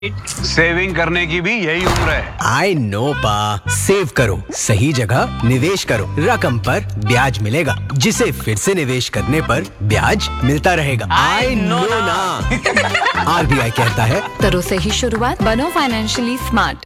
Saving करने की भी यही उम्र है। आई नो पा, सेव करो, सही जगह निवेश करो, रकम पर ब्याज मिलेगा, जिसे फिर से निवेश करने पर ब्याज मिलता रहेगा। आई नो ना। आरबीआई कहता है करो सही शुरुआत, बनो फाइनेंशियली स्मार्ट।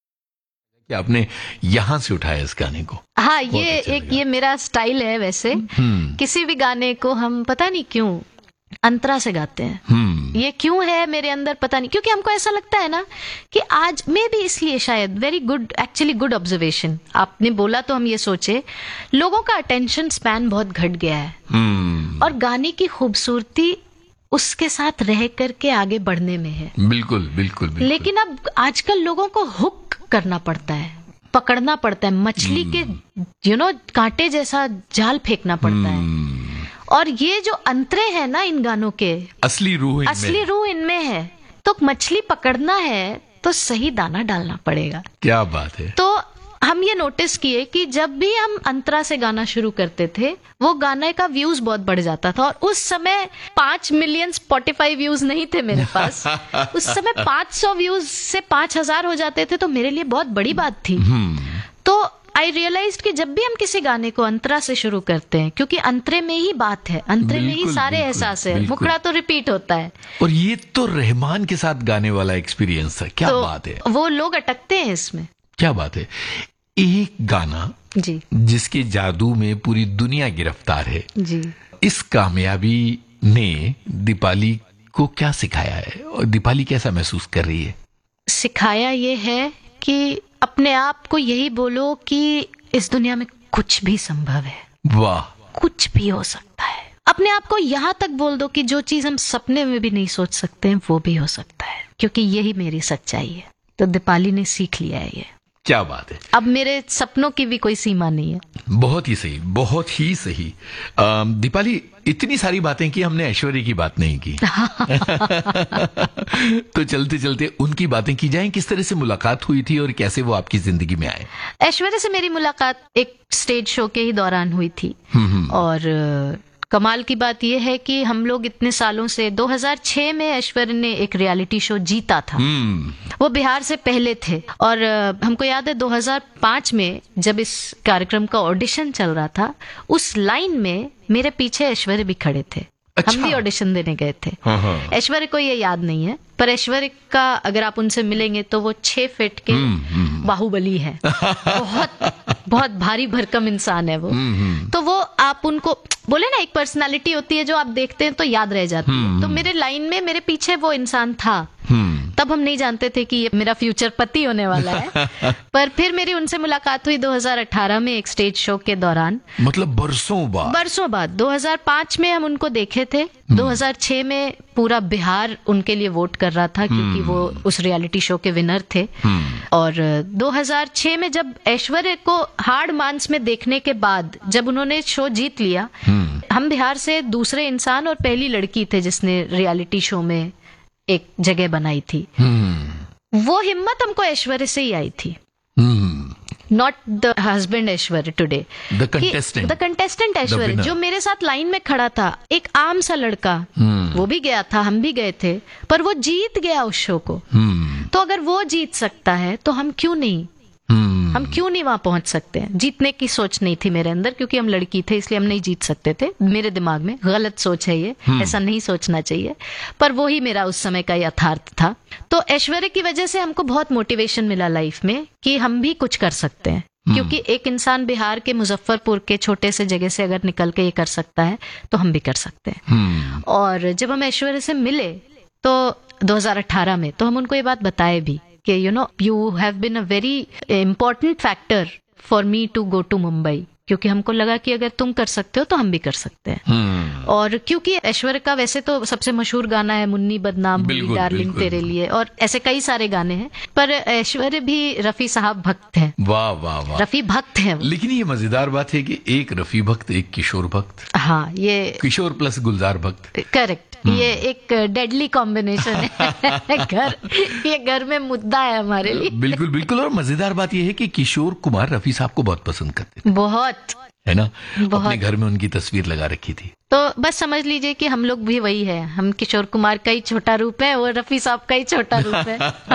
कि आपने यहाँ से उठाया इस गाने को। हाँ, ये मेरा स्टाइल है वैसे। किसी भी गाने को हम पता नहीं क्यों अंतरा से गाते हैं। ये क्यों है मेरे अंदर पता नहीं, क्योंकि हमको ऐसा लगता है ना कि आज में भी, इसलिए शायद very good, actually good observation आपने बोला, तो हम ये सोचे लोगों का अटेंशन स्पैन बहुत घट गया है और गाने की खूबसूरती उसके साथ रह करके आगे बढ़ने में है। बिल्कुल बिल्कुल बिल्कुल। लेकिन अब आजकल लोगों को हुक करना पड़ता है, पकड़ना पड़ता है, मछली के कांटे जैसा जाल फेंकना पड़ता है। और ये जो अंतरे हैं ना इन गानों के, असली रूह इनमें है। तो मछली पकड़ना है तो सही दाना डालना पड़ेगा। क्या बात है। तो हम ये नोटिस किए कि जब भी हम अंतरा से गाना शुरू करते थे, वो गाने का व्यूज बहुत बढ़ जाता था। और उस समय 5 मिलियन स्पॉटिफाई व्यूज नहीं थे मेरे पास। उस समय 500 व्यूज से 5000 हो जाते थे, तो मेरे लिए बहुत बड़ी बात थी। तो आई रियलाइज्ड कि जब भी हम किसी गाने को अंतरा से शुरू करते हैं, क्योंकि अंतरे में ही बात है, अंतरे में ही सारे एहसास है, मुखड़ा तो रिपीट होता है। और ये तो रहमान के साथ गाने वाला एक्सपीरियंस था। क्या बात है। वो लोग अटकते हैं इसमें। क्या बात है। एक गाना जी, जिसके जादू में पूरी दुनिया गिरफ्तार है जी। इस कामयाबी ने दीपाली को क्या सिखाया है और दीपाली कैसा महसूस कर रही है? सिखाया ये है कि अपने आप को यही बोलो कि इस दुनिया में कुछ भी संभव है। वाह। कुछ भी हो सकता है। अपने आप को यहाँ तक बोल दो कि जो चीज हम सपने में भी नहीं सोच सकते हैं वो भी हो सकता है, क्योंकि यही मेरी सच्चाई है। तो दीपाली ने सीख लिया है ये। क्या बात है। अब मेरे सपनों की भी कोई सीमा नहीं है। बहुत ही सही, बहुत ही सही। दीपाली, इतनी सारी बातें की, हमने ऐश्वर्य की बात नहीं की। तो चलते चलते उनकी बातें की जाएं। किस तरह से मुलाकात हुई थी और कैसे वो आपकी जिंदगी में आए? ऐश्वर्य से मेरी मुलाकात एक स्टेज शो के ही दौरान हुई थी। और कमाल की बात यह है कि हम लोग इतने सालों से 2006 में ऐश्वर्य ने एक रियलिटी शो जीता था। वो बिहार से पहले थे। और हमको याद है 2005 में जब इस कार्यक्रम का ऑडिशन चल रहा था, उस लाइन में मेरे पीछे ऐश्वर्य भी खड़े थे। अच्छा। हम भी ऑडिशन देने गए थे। ऐश्वर्य को ये याद नहीं है, पर ऐश्वर्य का अगर आप उनसे मिलेंगे तो वो 6 फीट के बाहुबली है। बहुत भारी भरकम इंसान है वो। तो वो आप उनको बोले ना, एक पर्सनालिटी होती है जो आप देखते हैं तो याद रह जाती है। तो मेरे लाइन में मेरे पीछे वो इंसान था। तब हम नहीं जानते थे कि ये मेरा फ्यूचर पति होने वाला है। पर फिर मेरी उनसे मुलाकात हुई 2018 में एक स्टेज शो के दौरान। मतलब बरसों बाद। 2005 में हम उनको देखे थे। 2006 में पूरा बिहार उनके लिए वोट कर रहा था, क्योंकि वो उस रियलिटी शो के विनर थे। और 2006 में जब ऐश्वर्य को हाड़ मांस में देखने के बाद जब उन्होंने शो जीत लिया, हम बिहार से दूसरे इंसान और पहली लड़की थे जिसने रियलिटी शो में एक जगह बनाई थी। वो हिम्मत हमको ऐश्वर्य से ही आई थी। Not the husband Aishwarya today, the contestant ऐश्वर्य जो मेरे साथ लाइन में खड़ा था, एक आम सा लड़का। वो भी गया था, हम भी गए थे, पर वो जीत गया उस शो को। तो अगर वो जीत सकता है तो हम क्यों नहीं वहां पहुंच सकते हैं? जीतने की सोच नहीं थी मेरे अंदर, क्योंकि हम लड़की थे इसलिए हम नहीं जीत सकते थे। मेरे दिमाग में गलत सोच है ये, ऐसा नहीं सोचना चाहिए, पर वो ही मेरा उस समय का यथार्थ था। तो ऐश्वर्य की वजह से हमको बहुत मोटिवेशन मिला लाइफ में कि हम भी कुछ कर सकते हैं। क्योंकि एक इंसान बिहार के मुजफ्फरपुर के छोटे से जगह से अगर निकल के ये कर सकता है तो हम भी कर सकते हैं। और जब हम ऐश्वर्य से मिले तो 2018 में, तो हम उनको ये बात बताए भी कि you have been a very important factor for me to go to Mumbai, क्योंकि हमको लगा कि अगर तुम कर सकते हो तो हम भी कर सकते हैं। और क्योंकि ऐश्वर्य का वैसे तो सबसे मशहूर गाना है मुन्नी बदनाम हुई डार्लिंग तेरे लिए, और ऐसे कई सारे गाने हैं, पर ऐश्वर्य भी रफी साहब भक्त हैं। वाह वाह वाह। रफी भक्त हैं। लेकिन ये मजेदार बात है कि एक रफी भक्त, एक किशोर भक्त। हाँ, ये किशोर प्लस गुलजार भक्त। करेक्ट। ये एक डेडली कॉम्बिनेशन है। ये घर में मुद्दा है हमारे लिए। बिल्कुल बिल्कुल। और मजेदार बात यह है कि किशोर कुमार रफी साहब को बहुत पसंद करते थे। बहुत। है ना, अपने घर में उनकी तस्वीर लगा रखी थी। तो बस समझ लीजिए कि हम लोग भी वही है, हम किशोर कुमार का ही छोटा रूप है, वो रफी साहब का ही छोटा रूप है।